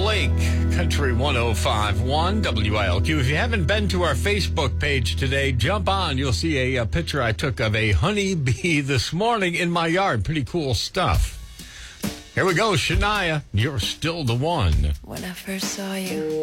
Blake, Country 105.1 WILQ. If you haven't been to our Facebook page today, jump on. You'll see a picture I took of a honeybee this morning in my yard. Pretty cool stuff. Here we go, Shania. You're still the one. When I first saw you,